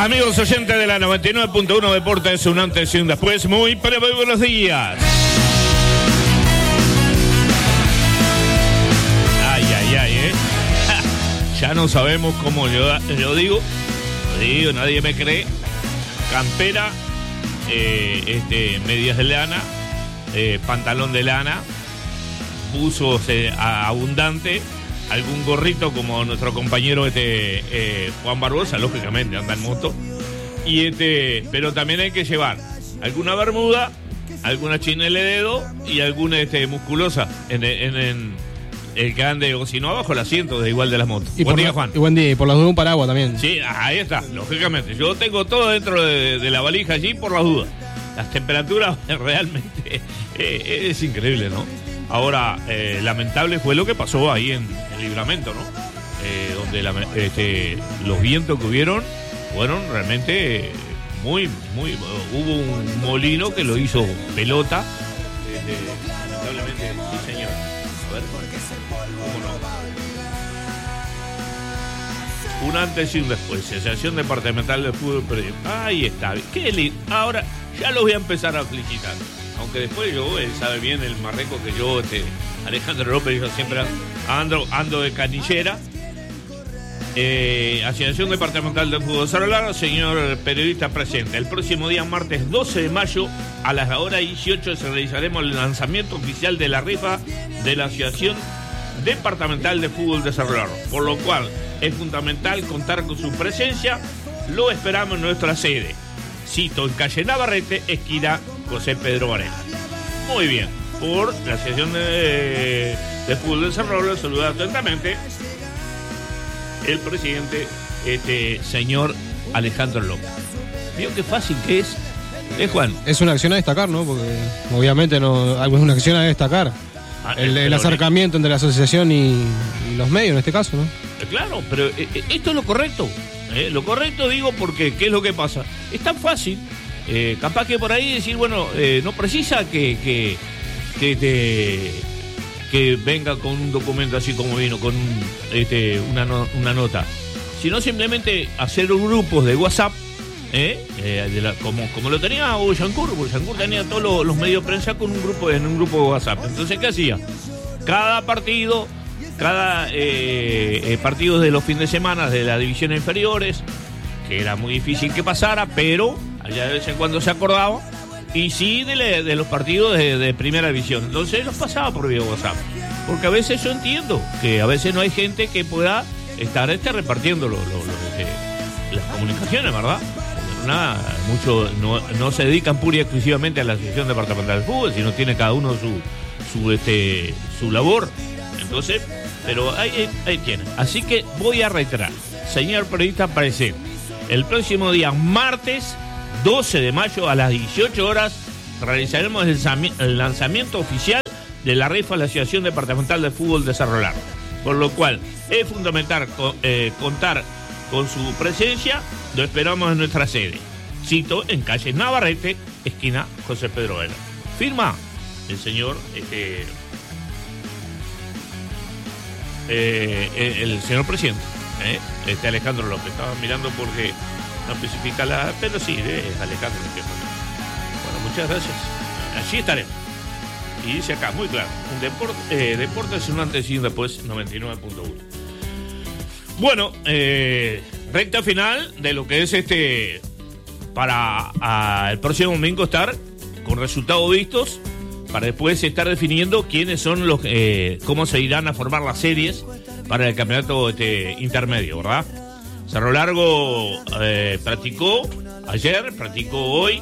Amigos oyentes de la 99.1 Deportes, un antes y un después. Muy buenos días. Ay, ya no sabemos cómo yo digo, nadie me cree. Campera, medias de lana, pantalón de lana, buzos abundante, algún gorrito como nuestro compañero Juan Barbosa, lógicamente anda en moto, pero también hay que llevar alguna bermuda, alguna chinela de dedo y alguna musculosa en el que ande, o si no abajo el asiento de igual de las motos. Buen día, Juan. Y buen día, y por las dudas un paraguas también. Sí, ahí está, lógicamente. Yo tengo todo dentro de la valija allí por las dudas. Las temperaturas realmente es increíble, ¿no? Ahora, lamentable fue lo que pasó ahí en el Libramento, ¿no? Donde los vientos que hubieron fueron realmente muy... Hubo un molino que lo hizo pelota. Lamentablemente, sí, señor. A ver, ¿cómo no? Un antes y un después. Asociación Departamental de Fútbol Perdido. Ahí está. Qué lindo. Ahora ya los voy a empezar a felicitar. Aunque después él sabe bien el marreco que yo, Alejandro López, yo siempre ando de canillera. Asociación Departamental de Fútbol Cerro Largo, señor periodista presente. El próximo día, martes 12 de mayo, a las horas 18, se realizaremos el lanzamiento oficial de la rifa de la Asociación Departamental de Fútbol de Cerro Largo. Por lo cual, es fundamental contar con su presencia. Lo esperamos en nuestra sede. Cito, en calle Navarrete, esquina José Pedro Varela. Muy bien, por la Asociación de Fútbol de Cerro Largo, saluda atentamente el presidente, señor Alejandro López. ¿Vio qué fácil que es? Juan. Es una acción a destacar, ¿no? Porque obviamente es una acción a destacar. El acercamiento entre la asociación y los medios en este caso, ¿no? Claro, pero esto es lo correcto. Lo correcto digo porque, ¿qué es lo que pasa? Es tan fácil, capaz que por ahí decir, bueno, no precisa que venga con un documento así como vino, con una nota, sino simplemente hacer grupos de WhatsApp, como lo tenía Boyancourt. Boyancourt tenía todos los medios de prensa en un grupo de WhatsApp. Entonces, ¿qué hacía? Cada partido de los fines de semana de las divisiones inferiores, que era muy difícil que pasara, pero allá de vez en cuando se acordaba, y sí de los partidos de primera división. Entonces los pasaba por vía WhatsApp, porque a veces yo entiendo que a veces no hay gente que pueda estar repartiendo las comunicaciones, ¿verdad? Muchos no se dedican pura y exclusivamente a la Asociación Departamental de Fútbol, sino tiene cada uno su labor. Entonces, pero ahí tienen. Así que voy a reiterar, señor periodista presente, el próximo día, martes 12 de mayo a las 18 horas, realizaremos el lanzamiento oficial de la rifa de la Asociación Departamental de Fútbol de Cerro Largo. Por lo cual, es fundamental contar con su presencia. Lo esperamos en nuestra sede. Cito, en calle Navarrete, esquina José Pedro Varela. Firma el señor el señor presidente, Alejandro López. Estaba mirando porque no especifica pero sí, es Alejandro López. Bueno, muchas gracias. Allí estaremos. Y dice acá, muy claro, deportes un antes y un después, 99.1. Bueno, recta final de lo que es para el próximo domingo estar con resultados vistos, para después estar definiendo quiénes son cómo se irán a formar las series para el campeonato intermedio, ¿verdad? Cerro Largo practicó ayer, practicó hoy,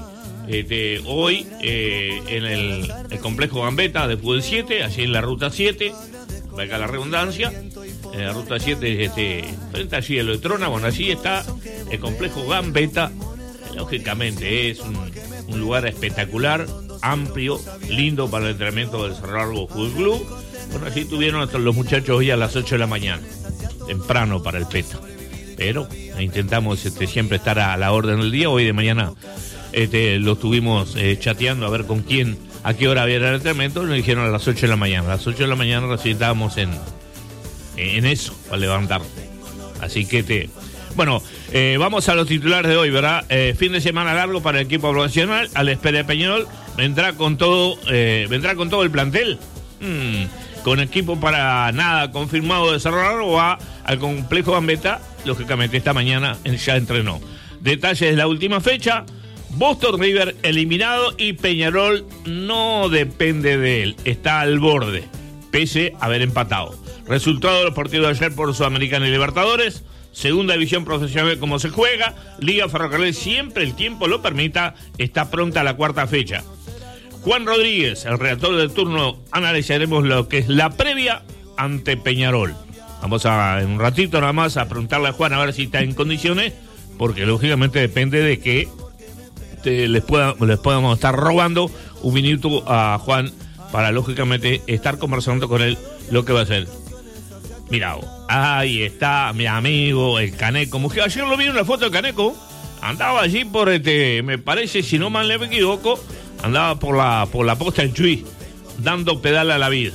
en el complejo Gambetta de Fútbol 7, allí en la ruta 7, valga la redundancia, en la ruta 7, frente allí a lo de Trona. Bueno, allí está el complejo Gambetta. Lógicamente es un lugar espectacular, amplio, lindo para el entrenamiento del Cerro Largo Fútbol Club. Bueno, allí tuvieron hasta los muchachos hoy a las 8 de la mañana, temprano para el PETA, pero intentamos siempre estar a la orden del día. Hoy de mañana lo estuvimos chateando a ver con quién, a qué hora había el entrenamiento. Nos dijeron a las 8 de la mañana. A las 8 de la mañana recién estábamos en eso, para levantar. Así que Bueno, vamos a los titulares de hoy, ¿verdad? Fin de semana largo para el equipo profesional. A la espera de Peñarol, vendrá con todo el plantel. Con equipo para nada confirmado de cerrar, o va al complejo Gambetta. Lógicamente esta mañana ya entrenó. Detalles de la última fecha: Boston River eliminado y Peñarol no depende de él, está al borde, pese a haber empatado. Resultado de los partidos de ayer por Sudamericana y Libertadores. Segunda división profesional como se juega. Liga Ferrocarril, siempre el tiempo lo permita, está pronta la cuarta fecha. Juan Rodríguez, el redactor del turno, analizaremos lo que es la previa ante Peñarol. Vamos en un ratito nada más a preguntarle a Juan a ver si está en condiciones, porque lógicamente depende de que les podamos estar robando un minuto a Juan para lógicamente estar conversando con él lo que va a hacer. Mirá, ahí está mi amigo el Caneco Mujica. Ayer lo vi en una foto de Caneco, andaba allí por me parece, si no mal me equivoco, andaba por la posta del Chuy, dando pedal a la vida.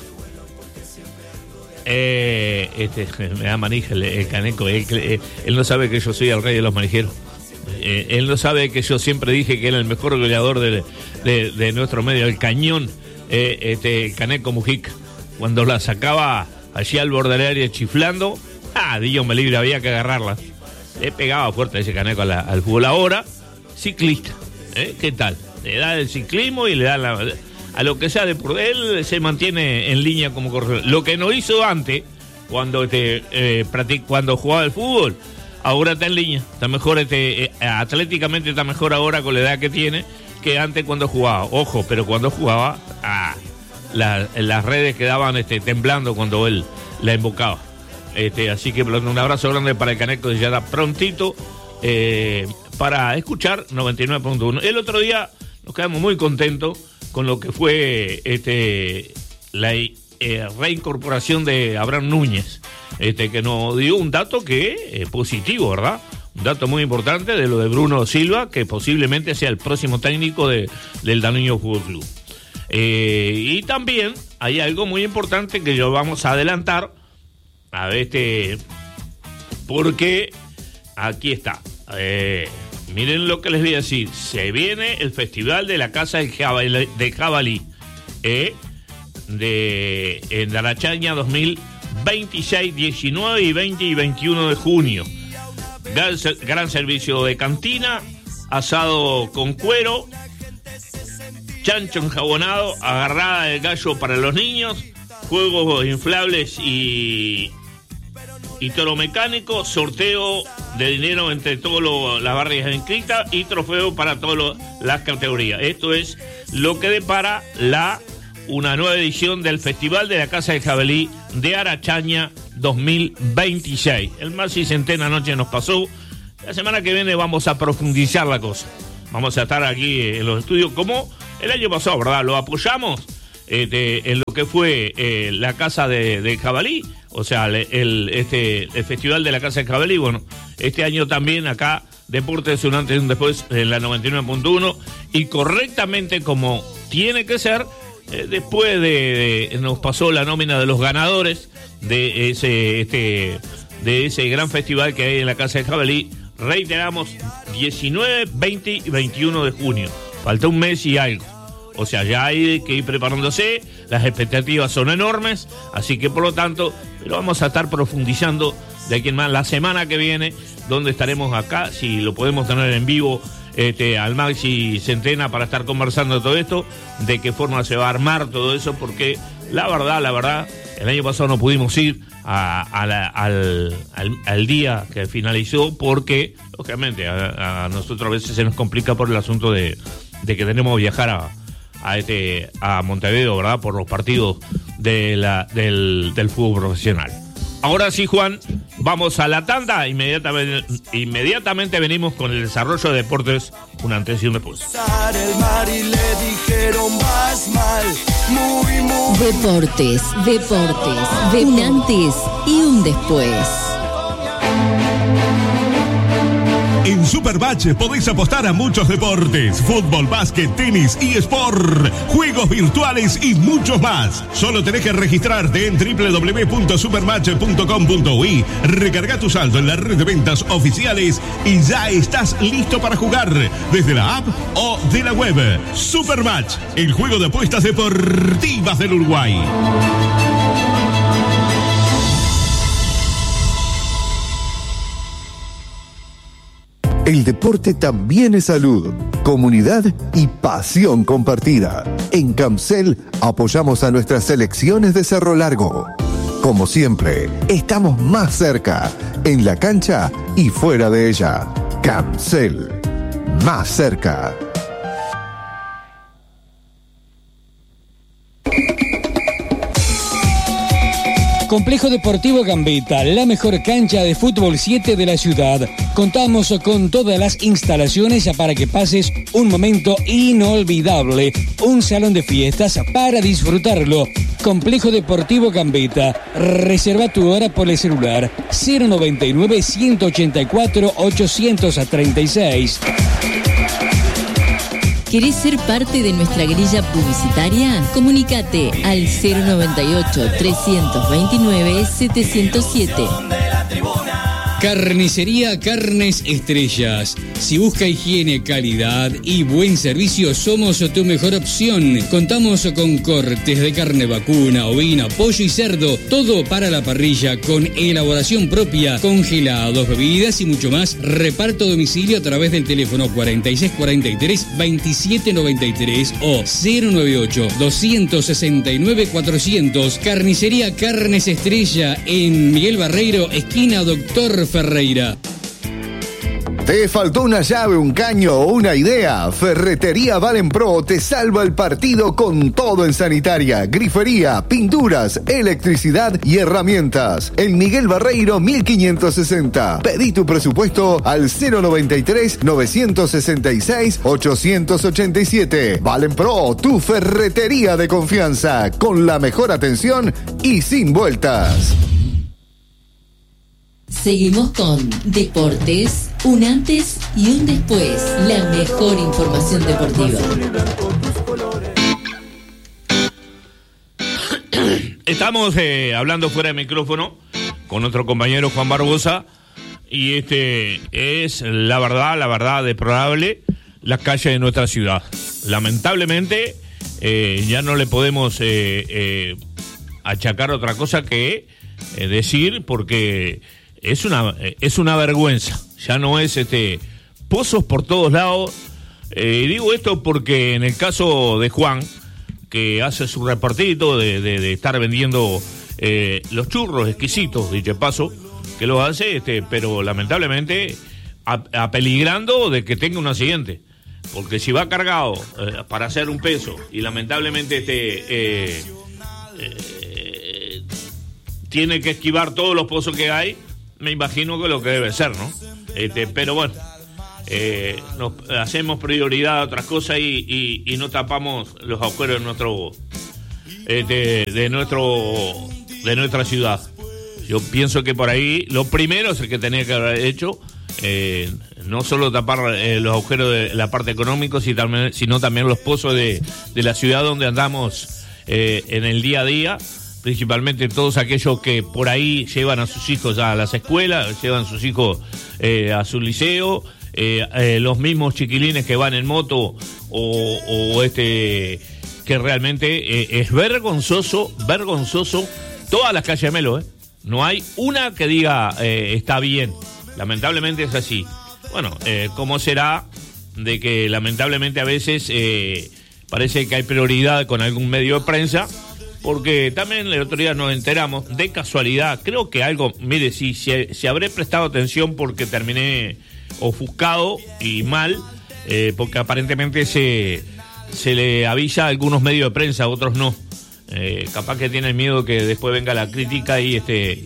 Me da manija el Caneco. Él no sabe que yo soy el rey de los manijeros. Él no sabe que yo siempre dije que era el mejor goleador de nuestro medio, el cañón, Caneco Mujica. Cuando la sacaba allí al borde del área chiflando, Dios me libre, había que agarrarla. Le pegaba fuerte ese Caneco al fútbol. Ahora, ciclista. ¿Qué tal? Le da el ciclismo y le da a lo que sea de por él, se mantiene en línea como corredor. Lo que no hizo antes, cuando jugaba el fútbol, ahora está en línea. Está mejor, atléticamente está mejor ahora con la edad que tiene que antes cuando jugaba. Ojo, pero cuando jugaba, las redes quedaban temblando cuando él la invocaba. Así que un abrazo grande para el Caneco, ya está prontito para escuchar 99.1. El otro día nos quedamos muy contentos con lo que fue la reincorporación de Abraham Núñez, que nos dio un dato que positivo, ¿verdad? Un dato muy importante de lo de Bruno Silva, que posiblemente sea el próximo técnico del Danubio Fútbol Club. Y también hay algo muy importante que lo vamos a adelantar, a ver, porque aquí está. Miren lo que les voy a decir. Se viene el Festival de la Casa de Jabalí en Arachaña 2026, 19 y 20 y 21 de junio. Gran servicio de cantina, asado con cuero, chancho enjabonado, agarrada de gallo para los niños, juegos inflables y toro mecánico, sorteo de dinero entre todas las barrias inscritas y trofeo para todas las categorías. Esto es lo que depara una nueva edición del Festival de la Casa de Jabalí de Arachaña 2026. El más y centena anoche nos pasó. La semana que viene vamos a profundizar la cosa. Vamos a estar aquí en los estudios como el año pasado, ¿verdad? Lo apoyamos en lo que fue la Casa de Jabalí. O sea, el Festival de la Casa de Jabalí. Bueno, este año también acá, Deportes un antes y un después en la 99.1. Y correctamente como tiene que ser, después nos pasó la nómina de los ganadores de ese gran festival que hay en la Casa de Jabalí. Reiteramos, 19, 20 y 21 de junio. Falta un mes y algo. O sea, ya hay que ir preparándose, las expectativas son enormes, así que por lo tanto lo vamos a estar profundizando de aquí en más la semana que viene, donde estaremos acá, si lo podemos tener en vivo, al Maxi Centena para estar conversando de todo esto, de qué forma se va a armar todo eso, porque la verdad, el año pasado no pudimos ir al día que finalizó, porque lógicamente a nosotros a veces se nos complica por el asunto de que tenemos que viajar a Montevideo, ¿verdad? Por los partidos del fútbol profesional. Ahora sí, Juan, vamos a la tanda. Inmediatamente venimos con el desarrollo de deportes, un antes y un después. Deportes, un antes y un después. En Supermatch podés apostar a muchos deportes: fútbol, básquet, tenis, eSport, juegos virtuales y muchos más. Solo tenés que registrarte en www.supermatch.com.uy, recarga tu saldo en la red de ventas oficiales y ya estás listo para jugar desde la app o de la web. Supermatch, el juego de apuestas deportivas del Uruguay. El deporte también es salud, comunidad y pasión compartida. En Camcel apoyamos a nuestras selecciones de Cerro Largo. Como siempre, estamos más cerca, en la cancha y fuera de ella. Camcel, más cerca. Complejo Deportivo Gambetta, la mejor cancha de fútbol 7 de la ciudad. Contamos con todas las instalaciones para que pases un momento inolvidable. Un salón de fiestas para disfrutarlo. Complejo Deportivo Gambetta. Reserva tu hora por el celular 099-184-836. ¿Querés ser parte de nuestra grilla publicitaria? Comunícate al 098-329-707. Carnicería Carnes Estrellas. Si busca higiene, calidad y buen servicio, somos tu mejor opción. Contamos con cortes de carne vacuna, ovina, pollo y cerdo. Todo para la parrilla con elaboración propia, congelados, bebidas y mucho más. Reparto a domicilio a través del teléfono 4643-2793 o 098-269-400. Carnicería Carnes Estrella en Miguel Barreiro, esquina Doctor Ferreira. ¿Te faltó una llave, un caño o una idea? Ferretería Valen Pro te salva el partido con todo en sanitaria, grifería, pinturas, electricidad y herramientas. En Miguel Barreiro 1560. Pedí tu presupuesto al 093-966-887. Valen Pro, tu ferretería de confianza, con la mejor atención y sin vueltas. Seguimos con Deportes, un antes y un después. La mejor información deportiva. Estamos hablando fuera de micrófono con nuestro compañero Juan Barbosa y es la verdad deplorable la calle de nuestra ciudad. Lamentablemente ya no le podemos achacar otra cosa que decir, porque es una vergüenza. Ya no es pozos por todos lados. Digo esto porque en el caso de Juan, que hace su repartito de estar vendiendo los churros exquisitos, dicho paso, que los hace, pero lamentablemente apeligrando de que tenga un accidente. Porque si va cargado para hacer un peso y lamentablemente tiene que esquivar todos los pozos que hay, me imagino que lo que debe ser, ¿no? Pero bueno, nos hacemos prioridad a otras cosas y no tapamos los agujeros de nuestra ciudad. Yo pienso que por ahí lo primero es el que tenía que haber hecho, no solo tapar los agujeros de la parte económica, sino también los pozos de la ciudad donde andamos en el día a día. Principalmente todos aquellos que por ahí llevan a sus hijos a las escuelas, llevan a sus hijos a su liceo, los mismos chiquilines que van en moto o que realmente es vergonzoso todas las calles de Melo, no hay una que diga está bien. Lamentablemente es así. Bueno, ¿cómo será de que lamentablemente a veces parece que hay prioridad con algún medio de prensa? Porque también el otro día nos enteramos, de casualidad, creo que algo, mire, si habré prestado atención porque terminé ofuscado y mal, porque aparentemente se le avisa a algunos medios de prensa, a otros no. Capaz que tienen miedo que después venga la crítica y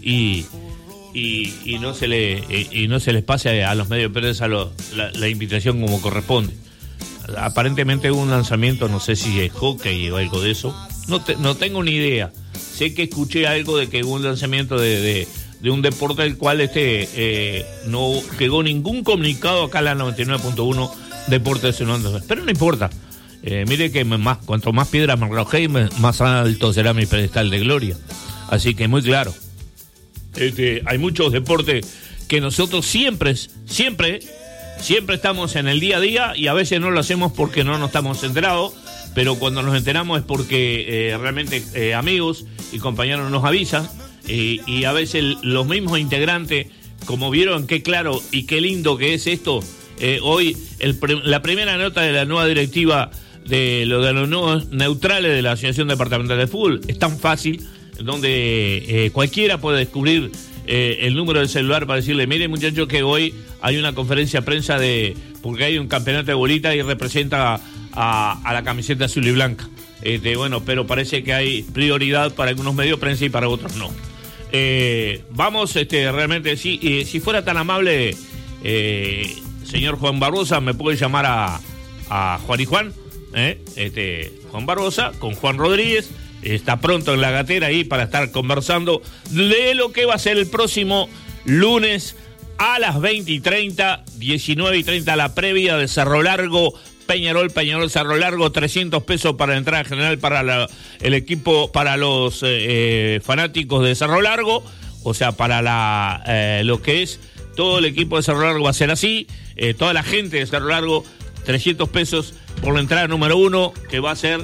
no se les pase a los medios de prensa la invitación como corresponde. Aparentemente hubo un lanzamiento, no sé si es hockey o algo de eso. No tengo ni idea. Sé que escuché algo de que hubo un lanzamiento de de un deporte del cual no llegó ningún comunicado acá a la 99.1 Deportes Sonando. Pero no importa. Mire que cuanto más piedras me arrojé, más alto será mi pedestal de gloria. Así que muy claro. Hay muchos deportes que nosotros siempre estamos en el día a día, y a veces no lo hacemos porque no nos estamos enterados, pero cuando nos enteramos es porque realmente amigos y compañeros nos avisan, y a veces los mismos integrantes, como vieron qué claro y qué lindo que es esto, hoy la primera nota de la nueva directiva de los nuevos neutrales de la Asociación Departamental de Fútbol es tan fácil, donde cualquiera puede descubrir el número del celular para decirle: mire, muchachos, que hoy hay una conferencia de prensa porque hay un campeonato de bolita y representa a la camiseta azul y blanca. Bueno, pero parece que hay prioridad para algunos medios de prensa y para otros no. Vamos, realmente, si fuera tan amable, señor Juan Barbosa, me puede llamar a Juan y Juan, Juan Barbosa con Juan Rodríguez. Está pronto en la gatera ahí para estar conversando de lo que va a ser el próximo lunes a las 20:30, 19:30, la previa de Cerro Largo, Peñarol, Cerro Largo. 300 pesos para la entrada general para el equipo, para los fanáticos de Cerro Largo, o sea, para lo que es todo el equipo de Cerro Largo va a ser así, toda la gente de Cerro Largo, 300 pesos por la entrada número 1, que va a ser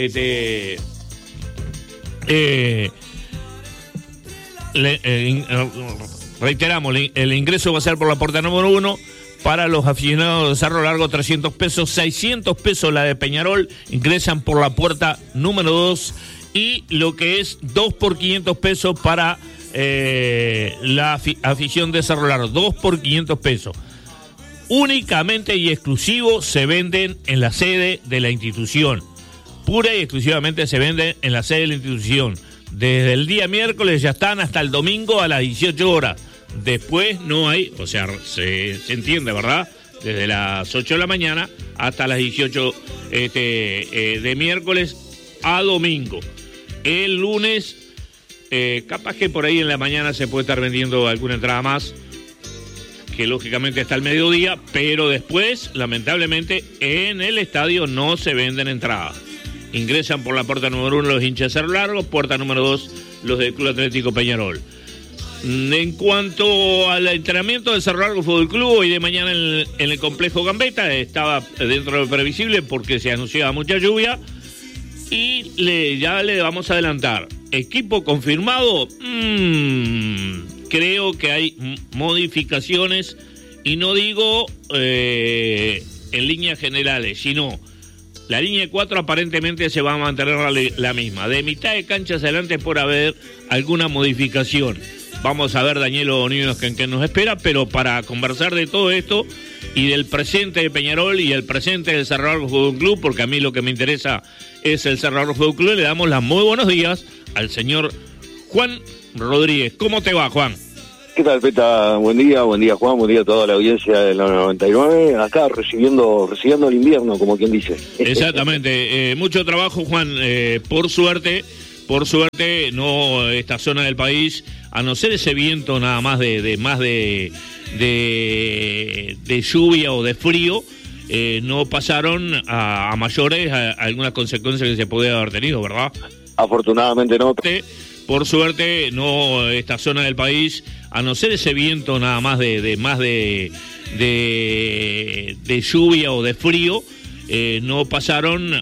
reiteramos, el ingreso va a ser por la puerta número 1 para los aficionados de Cerro Largo, 300 pesos, 600 pesos la de Peñarol, ingresan por la puerta número 2, y lo que es 2 por 500 pesos para la afición de Cerro Largo, 2 por 500 pesos. Únicamente y exclusivo se venden en la sede de la institución. Pura y exclusivamente se venden en la sede de la institución. Desde el día miércoles ya están hasta el domingo a las 18 horas. Después no hay, o sea, se entiende, ¿verdad? Desde las 8 de la mañana hasta las 18 de miércoles a domingo. El lunes, capaz que por ahí en la mañana se puede estar vendiendo alguna entrada más, que lógicamente está al mediodía, pero después, lamentablemente, en el estadio no se venden entradas. Ingresan por la puerta número 1 los hinchas de Cerro Largo, puerta número 2 los del Club Atlético Peñarol. En cuanto al entrenamiento de Cerro Largo Fútbol Club, hoy de mañana en el complejo Gambetta, estaba dentro de lo previsible porque se anunciaba mucha lluvia, y ya le vamos a adelantar. Equipo confirmado, creo que hay modificaciones, y no digo en líneas generales, sino la línea 4 aparentemente se va a mantener la misma. De mitad de cancha hacia adelante por haber alguna modificación. Vamos a ver, Daniel O'Neill, que nos espera, pero para conversar de todo esto y del presente de Peñarol y el presente del Cerro Largo Fútbol Club, porque a mí lo que me interesa es el Cerro Largo Fútbol Club, le damos los muy buenos días al señor Juan Rodríguez. ¿Cómo te va, Juan? ¿Qué tal, Peta? Buen día Juan, buen día a toda la audiencia de la 99. Acá recibiendo el invierno, como quien dice. Exactamente, mucho trabajo, Juan. Por suerte, no esta zona del país, a no ser ese viento nada más de lluvia o de frío, no pasaron a mayores a algunas consecuencias que se podía haber tenido, ¿verdad? Afortunadamente no. Por suerte, no esta zona del país, a no ser ese viento nada más de lluvia o de frío, no pasaron